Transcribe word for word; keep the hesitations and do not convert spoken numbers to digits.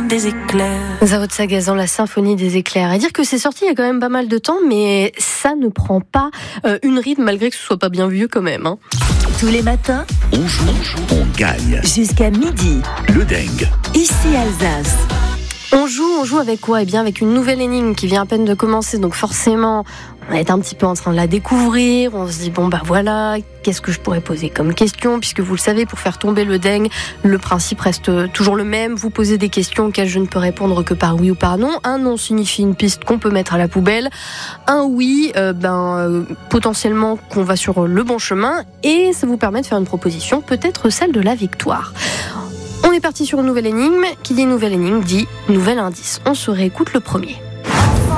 des éclairs. Zao de Sagazan, la symphonie des éclairs. À dire que c'est sorti il y a quand même pas mal de temps, mais ça ne prend pas euh, une ride malgré que ce soit pas bien vieux quand même. Hein. Tous les matins, on joue, on gagne. Jusqu'à midi. Le dingue. Ici Alsace. On joue, on joue avec quoi ? Eh bien avec une nouvelle énigme qui vient à peine de commencer, donc forcément on est un petit peu en train de la découvrir, on se dit bon bah voilà, qu'est-ce que je pourrais poser comme question, puisque vous le savez, pour faire tomber le dingue, le principe reste toujours le même, vous posez des questions auxquelles je ne peux répondre que par oui ou par non. Un non signifie une piste qu'on peut mettre à la poubelle, un oui, euh, ben euh, potentiellement qu'on va sur le bon chemin, et ça vous permet de faire une proposition, peut-être celle de la victoire. On est parti sur une nouvelle énigme. Qui dit nouvelle énigme dit nouvel indice. On se réécoute le premier.